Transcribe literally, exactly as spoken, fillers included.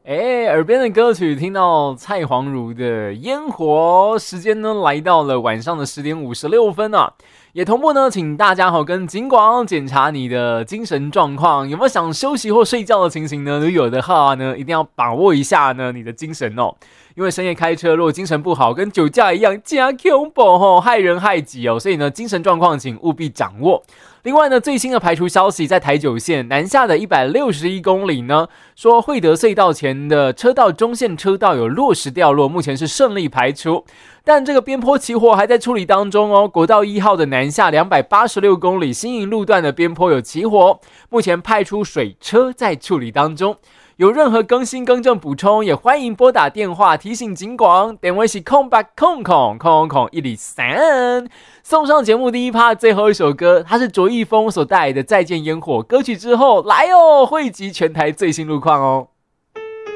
哎，耳边的歌曲听到蔡黄如的烟火，时间呢来到了晚上的十点五十六分啊，也同步呢，请大家好跟警广检查你的精神状况，有没有想休息或睡觉的情形呢？如果有的话呢，一定要把握一下呢你的精神哦，因为深夜开车如果精神不好，跟酒驾一样，加恐怖哦，害人害己哦，所以呢精神状况请务必掌握。另外呢，最新的排除消息，在台九线南下的一百六十一公里呢，说惠德隧道前的车道中线车道有落石掉落，目前是顺利排除，但这个边坡起火还在处理当中哦。国道一号的南下两百八十六公里新营路段的边坡有起火，目前派出水车在处理当中。有任何更新更正补充，也欢迎拨打电话提醒警广，电话是空八空空空空一里三。送上节目第一趴最后一首歌，它是卓一峰所带来的《再见烟火》歌曲之后，来哦，汇集全台最新路况哦。